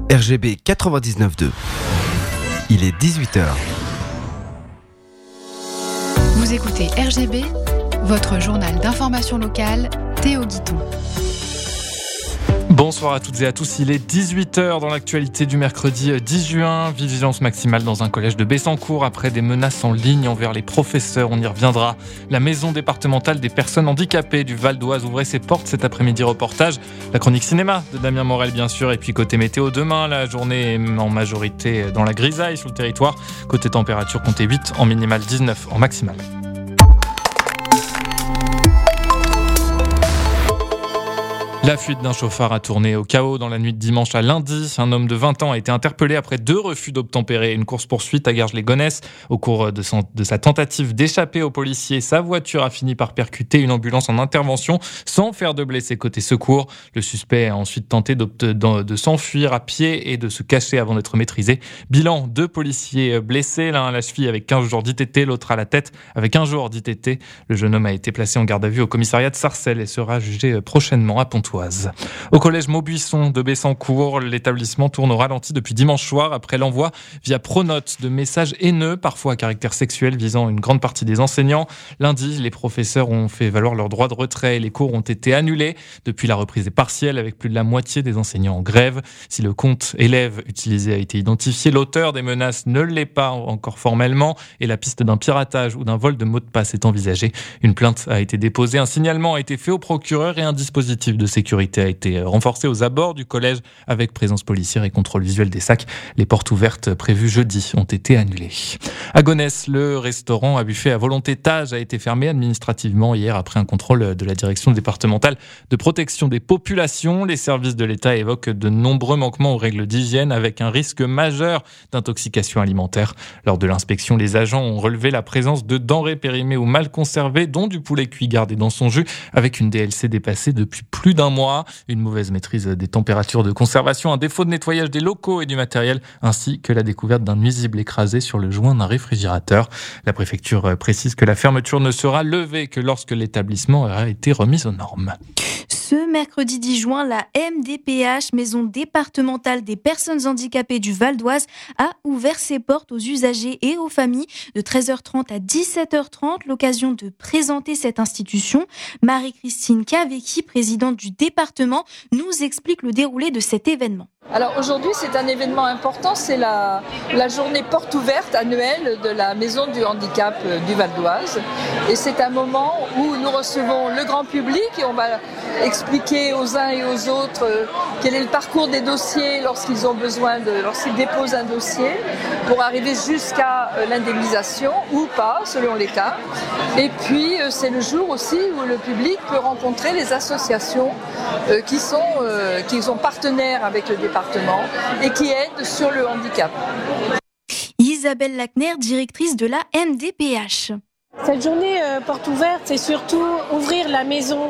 RGB 99.2. Il est 18h. Vous écoutez RGB, votre journal d'information locale, Théo Guiton. Bonsoir à toutes et à tous, il est 18h dans l'actualité du mercredi 10 juin. Vigilance maximale dans un collège de Bessancourt après des menaces en ligne envers les professeurs, on y reviendra. La maison départementale des personnes handicapées du Val d'Oise ouvrait ses portes cet après-midi, reportage. La chronique cinéma de Damien Morel bien sûr, et puis côté météo demain, la journée est en majorité dans la grisaille sur le territoire. Côté température, comptez 8 en minimal, 19 en maximal. La fuite d'un chauffard a tourné au chaos dans la nuit de dimanche à lundi. Un homme de 20 ans a été interpellé après 2 refus d'obtempérer. Une course-poursuite à Garges-les-Gonesse. Au cours de sa tentative d'échapper aux policiers, sa voiture a fini par percuter une ambulance en intervention sans faire de blessés côté secours. Le suspect a ensuite tenté de s'enfuir à pied et de se cacher avant d'être maîtrisé. Bilan, 2 policiers blessés, l'un à la cheville avec 15 jours d'ITT, l'autre à la tête avec 1 jour d'ITT. Le jeune homme a été placé en garde à vue au commissariat de Sarcelles et sera jugé prochainement à Pontoise. Au collège Maubuisson de Bessancourt, l'établissement tourne au ralenti depuis dimanche soir après l'envoi via Pronote de messages haineux, parfois à caractère sexuel, visant une grande partie des enseignants. Lundi, les professeurs ont fait valoir leur droit de retrait et les cours ont été annulés. Depuis, la reprise est partielle avec plus de la moitié des enseignants en grève. Si le compte élève utilisé a été identifié, l'auteur des menaces ne l'est pas encore formellement et la piste d'un piratage ou d'un vol de mots de passe est envisagée. Une plainte a été déposée, un signalement a été fait au procureur et un dispositif de sécurité a été renforcée aux abords du collège avec présence policière et contrôle visuel des sacs. Les portes ouvertes prévues jeudi ont été annulées. À Gonesse, le restaurant à buffet à volonté Tage a été fermé administrativement hier après un contrôle de la direction départementale de protection des populations. Les services de l'État évoquent de nombreux manquements aux règles d'hygiène avec un risque majeur d'intoxication alimentaire. Lors de l'inspection, les agents ont relevé la présence de denrées périmées ou mal conservées, dont du poulet cuit gardé dans son jus avec une DLC dépassée depuis plus d'un mois, une mauvaise maîtrise des températures de conservation, un défaut de nettoyage des locaux et du matériel, ainsi que la découverte d'un nuisible écrasé sur le joint d'un réfrigérateur. La préfecture précise que la fermeture ne sera levée que lorsque l'établissement aura été remis aux normes. Ce mercredi 10 juin, la MDPH, Maison départementale des personnes handicapées du Val d'Oise, a ouvert ses portes aux usagers et aux familles de 13h30 à 17h30. L'occasion de présenter cette institution. Marie-Christine Cavecchi, présidente du département, nous explique le déroulé de cet événement. Alors aujourd'hui, c'est un événement important, c'est la journée porte ouverte annuelle de la Maison du handicap du Val d'Oise. Et c'est un moment où nous recevons le grand public et on va expliquer aux uns et aux autres quel est le parcours des dossiers lorsqu'ils déposent un dossier pour arriver jusqu'à l'indemnisation ou pas, selon les cas. Et puis c'est le jour aussi où le public peut rencontrer les associations qui sont partenaires avec le département et qui aident sur le handicap. Isabelle Lackner, directrice de la MDPH. Cette journée porte ouverte, c'est surtout ouvrir la maison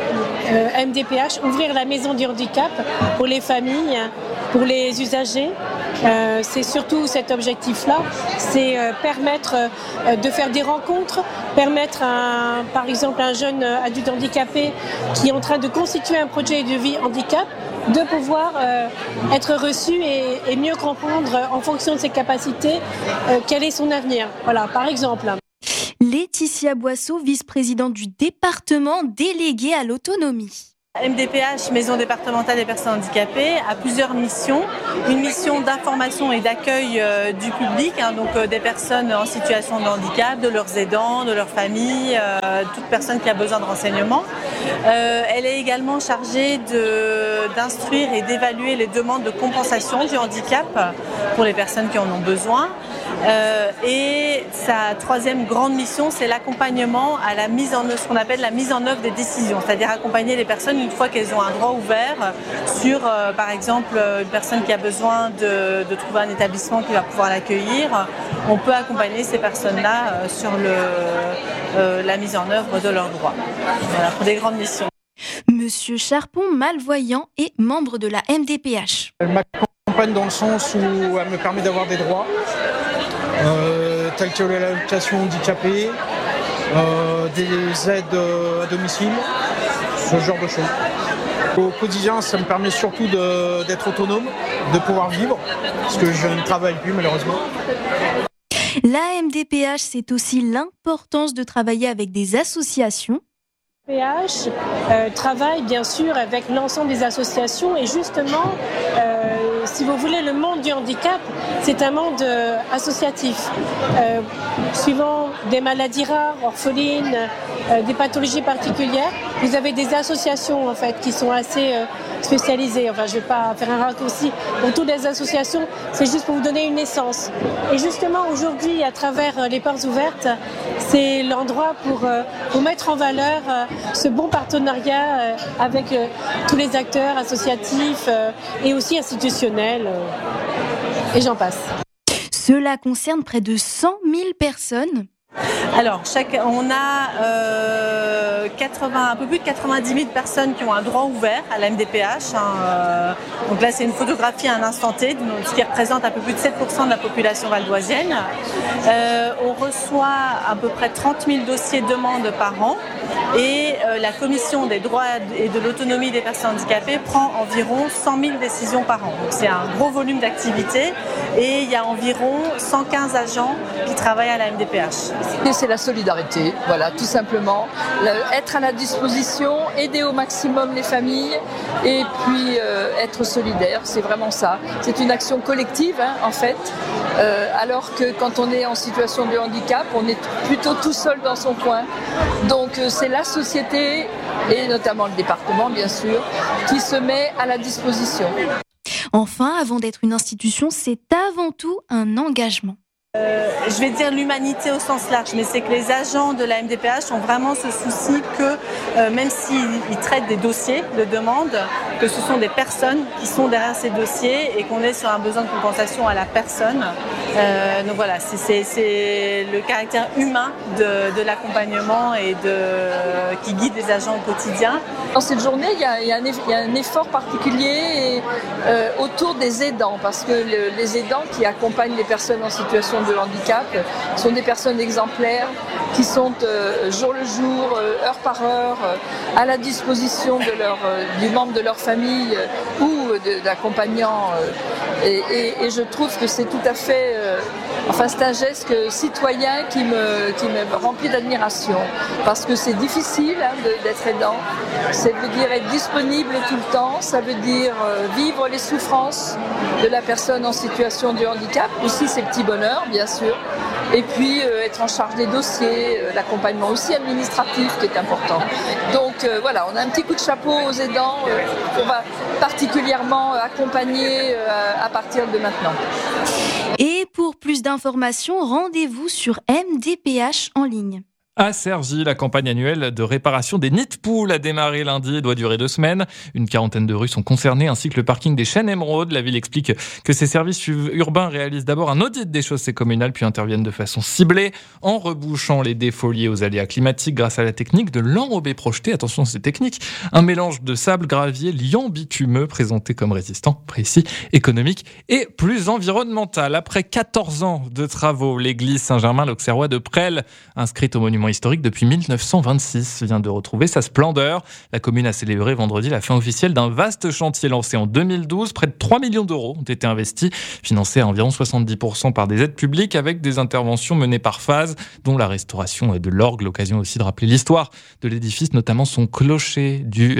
MDPH, ouvrir la maison du handicap pour les familles, pour les usagers. C'est surtout cet objectif-là, c'est permettre de faire des rencontres, permettre par exemple à un jeune adulte handicapé qui est en train de constituer un projet de vie handicap, de pouvoir être reçu et mieux comprendre en fonction de ses capacités quel est son avenir. Voilà, par exemple. Laetitia Boisseau, vice-présidente du département, déléguée à l'autonomie. MDPH, Maison départementale des personnes handicapées, a plusieurs missions. Une mission d'information et d'accueil du public, donc des personnes en situation de handicap, de leurs aidants, de leurs familles, toute personne qui a besoin de renseignements. Elle est également chargée d'instruire et d'évaluer les demandes de compensation du handicap pour les personnes qui en ont besoin. Et sa troisième grande mission, c'est l'accompagnement à la mise en œuvre, ce qu'on appelle la mise en œuvre des décisions, c'est-à-dire accompagner les personnes une fois qu'elles ont un droit ouvert sur, par exemple, une personne qui a besoin de trouver un établissement qui va pouvoir l'accueillir. On peut accompagner ces personnes-là sur la mise en œuvre de leurs droits. Voilà, pour des grandes missions. Monsieur Charpon, malvoyant et membre de la MDPH. Elle m'accompagne dans le sens où elle me permet d'avoir des droits, tels que l'allocation handicapée, des aides à domicile, ce genre de choses. Au quotidien, ça me permet surtout d'être autonome, de pouvoir vivre, parce que je ne travaille plus malheureusement. La MDPH, c'est aussi l'importance de travailler avec des associations. PH travaille bien sûr avec l'ensemble des associations et justement, si vous voulez, le monde du handicap, c'est un monde associatif. Suivant des maladies rares, orphelines, des pathologies particulières, vous avez des associations en fait qui sont assez spécialisées. Enfin, je ne vais pas faire un raccourci pour toutes les associations, c'est juste pour vous donner une essence. Et justement, aujourd'hui, à travers les portes ouvertes, c'est l'endroit pour mettre en valeur ce bon partenariat avec tous les acteurs associatifs et aussi institutionnels, et j'en passe. Cela concerne près de 100 000 personnes. Alors, on a un peu plus de 90 000 personnes qui ont un droit ouvert à la MDPH. Donc là, c'est une photographie à un instant T, ce qui représente un peu plus de 7% de la population valdoisienne. On reçoit à peu près 30 000 dossiers de demande par an. Et la commission des droits et de l'autonomie des personnes handicapées prend environ 100 000 décisions par an. Donc c'est un gros volume d'activité et il y a environ 115 agents qui travaillent à la MDPH. Et c'est la solidarité, voilà, tout simplement. Être à la disposition, aider au maximum les familles et puis être solidaire, c'est vraiment ça. C'est une action collective, en fait, alors que quand on est en situation de handicap, on est plutôt tout seul dans son coin. Donc c'est la société, et notamment le département, bien sûr, qui se met à la disposition. Enfin, avant d'être une institution, c'est avant tout un engagement. Je vais dire l'humanité au sens large, mais c'est que les agents de la MDPH ont vraiment ce souci que même s'ils traitent des dossiers de demande, que ce sont des personnes qui sont derrière ces dossiers et qu'on est sur un besoin de compensation à la personne. Donc voilà, c'est le caractère humain de l'accompagnement et qui guide les agents au quotidien. Dans cette journée, il y a un effort particulier autour des aidants, parce que les aidants qui accompagnent les personnes en situation de handicap sont des personnes exemplaires qui sont jour le jour, heure par heure, à la disposition du membre de leur famille ou d'accompagnants. Et je trouve que c'est tout à fait... c'est un geste citoyen qui me remplit d'admiration, parce que c'est difficile d'être aidant. Ça veut dire être disponible tout le temps, ça veut dire vivre les souffrances de la personne en situation de handicap, aussi ses petits bonheurs, bien sûr, et puis être en charge des dossiers, l'accompagnement aussi administratif qui est important. Donc voilà, on a un petit coup de chapeau aux aidants qu'on va particulièrement accompagner à partir de maintenant. Et pour plus d'informations, rendez-vous sur MDPH en ligne. À Cergy, la campagne annuelle de réparation des nids de poules a démarré lundi et doit durer 2 semaines. Une quarantaine de rues sont concernées, ainsi que le parking des Chênes Émeraudes. La ville explique que ses services urbains réalisent d'abord un audit des chaussées communales, puis interviennent de façon ciblée en rebouchant les défauts liés aux aléas climatiques grâce à la technique de l'enrobé projeté. Attention, c'est technique. Un mélange de sable, gravier, liant bitumeux présenté comme résistant, précis, économique et plus environnemental. Après 14 ans de travaux, l'église Saint-Germain-l'Auxerrois de Presles, inscrite au monument historique depuis 1926, vient de retrouver sa splendeur. La commune a célébré vendredi la fin officielle d'un vaste chantier lancé en 2012. Près de 3 millions d'euros ont été investis, financés à environ 70% par des aides publiques, avec des interventions menées par phase, dont la restauration de l'orgue, l'occasion aussi de rappeler l'histoire de l'édifice, notamment son clocher du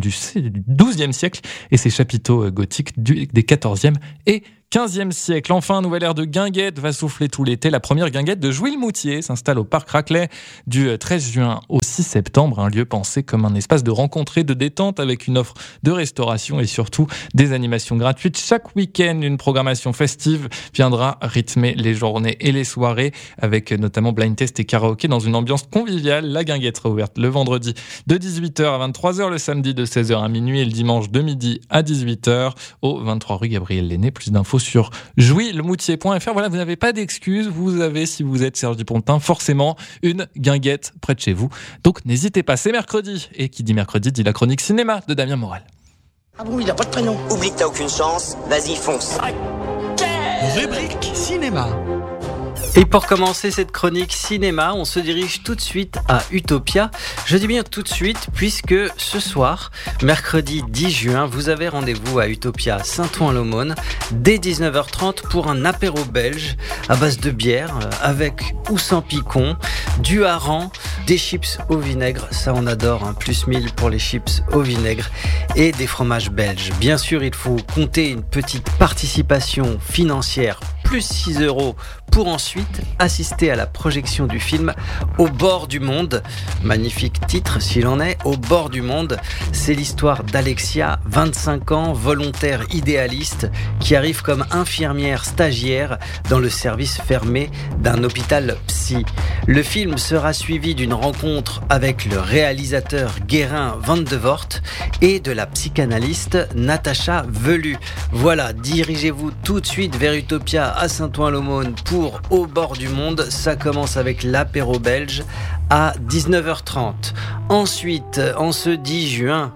XIIe siècle et ses chapiteaux gothiques des XIVe et XVe siècle. Enfin, un nouvel air de guinguette va souffler tout l'été. La première guinguette de Jouy-le-Moutier s'installe au Parc Raclay du 13 juin au 6 septembre. Un lieu pensé comme un espace de rencontre et de détente, avec une offre de restauration et surtout des animations gratuites. Chaque week-end, une programmation festive viendra rythmer les journées et les soirées, avec notamment blind test et karaoké dans une ambiance conviviale. La guinguette sera ouverte le vendredi de 18h à 23h, le samedi de 16h à minuit et le dimanche de midi à 18h au 23 rue Gabriel Lenné. Plus d'infos sur jouy-le-moutier.fr. Voilà, vous n'avez pas d'excuses. Vous avez, si vous êtes Cergy-Pontin, forcément une guinguette près de chez vous. Donc n'hésitez pas, c'est mercredi. Et qui dit mercredi dit la chronique cinéma de Damien Morel. Ah bon, il n'a pas de prénom. Oublie que t'as aucune chance, vas-y fonce. Rubrique cinéma. Et pour commencer cette chronique cinéma, on se dirige tout de suite à Utopia. Je dis bien tout de suite puisque ce soir, mercredi 10 juin, vous avez rendez-vous à Utopia Saint-Ouen-l'Aumône dès 19h30 pour un apéro belge à base de bière avec ou sans picon, du hareng, des chips au vinaigre, ça on adore, hein, plus 1000 pour les chips au vinaigre et des fromages belges. Bien sûr, il faut compter une petite participation financière plus 6 € pour ensuite assister à la projection du film Au bord du monde. Magnifique titre s'il en est, Au bord du monde. C'est l'histoire d'Alexia, 25 ans, volontaire idéaliste, qui arrive comme infirmière stagiaire dans le service fermé d'un hôpital psy. Le film sera suivi d'une rencontre avec le réalisateur Guérin Van de Voort et de la psychanalyste Natacha Velu. Voilà, dirigez-vous tout de suite vers Utopia à Saint-Ouen-l'Aumône pour Au bord du monde. Ça commence avec l'apéro belge à 19h30. Ensuite, en ce 10 juin,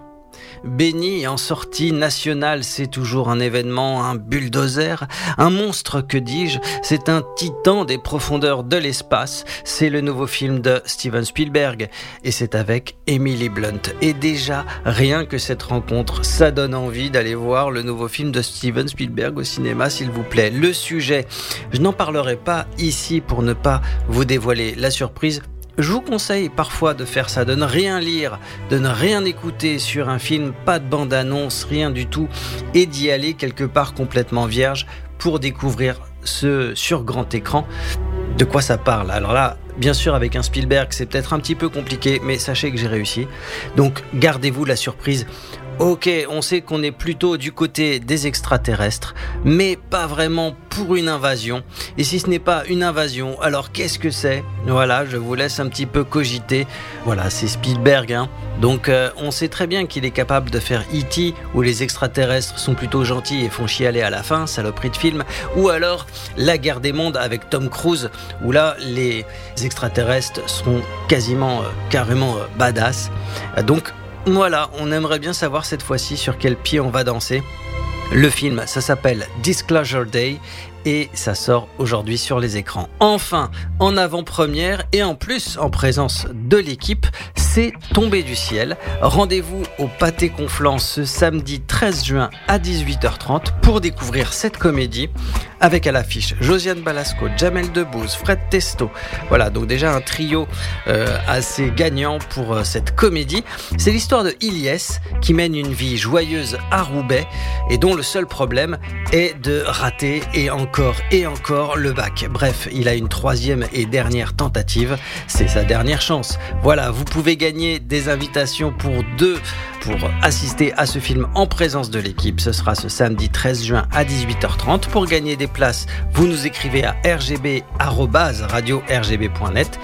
Béni en sortie nationale, c'est toujours un événement, un bulldozer, un monstre, que dis-je, c'est un titan des profondeurs de l'espace, c'est le nouveau film de Steven Spielberg et c'est avec Emily Blunt. Et déjà, rien que cette rencontre, ça donne envie d'aller voir le nouveau film de Steven Spielberg au cinéma, s'il vous plaît. Le sujet, je n'en parlerai pas ici pour ne pas vous dévoiler la surprise. Je vous conseille parfois de faire ça, de ne rien lire, de ne rien écouter sur un film, pas de bande-annonce, rien du tout, et d'y aller quelque part complètement vierge pour découvrir ce sur grand écran. De quoi ça parle? Alors là, bien sûr, avec un Spielberg, c'est peut-être un petit peu compliqué, mais sachez que j'ai réussi. Donc, gardez-vous la surprise. Ok, on sait qu'on est plutôt du côté des extraterrestres, mais pas vraiment pour une invasion. Et si ce n'est pas une invasion, alors qu'est-ce que c'est? Voilà, je vous laisse un petit peu cogiter. Voilà, c'est Spielberg, hein. Donc on sait très bien qu'il est capable de faire E.T. où les extraterrestres sont plutôt gentils et font chialer à la fin, saloperie de film. Ou alors La guerre des mondes avec Tom Cruise, où là les extraterrestres seront carrément badass. Donc voilà, on aimerait bien savoir cette fois-ci sur quel pied on va danser. Le film, ça s'appelle Disclosure Day et ça sort aujourd'hui sur les écrans. Enfin, en avant-première et en plus en présence de l'équipe, c'est Tombé du ciel. Rendez-vous au Pâté Conflans ce samedi 13 juin à 18h30 pour découvrir cette comédie avec à l'affiche Josiane Balasco, Jamel Debbouze, Fred Testo. Voilà, donc déjà un trio assez gagnant pour cette comédie. C'est l'histoire de Ilyes qui mène une vie joyeuse à Roubaix et dont le seul problème est de rater et encore le bac. Bref, il a une 3e et dernière tentative. C'est sa dernière chance. Voilà, vous pouvez gagner des invitations pour assister à ce film en présence de l'équipe. Ce sera ce samedi 13 juin à 18h30. Pour gagner des places, vous nous écrivez à rgb@radio-rgb.net,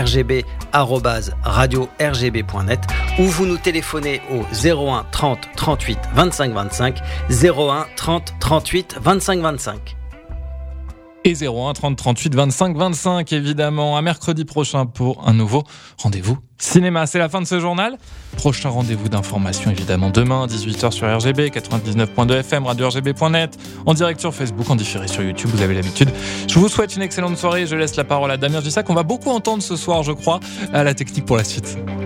rgb@radio-rgb.net, ou vous nous téléphonez au 01 30 38 25 25, 01 30 38 25 25. Et 01 30 38 25 25, évidemment, à mercredi prochain pour un nouveau rendez-vous cinéma. C'est la fin de ce journal. Prochain rendez-vous d'information, évidemment, demain, 18h sur RGB, 99.2 FM, radio-rgb.net, en direct sur Facebook, en différé sur YouTube, vous avez l'habitude. Je vous souhaite une excellente soirée. Je laisse la parole à Damien Gissac, qu'on va beaucoup entendre ce soir, je crois, à la technique pour la suite.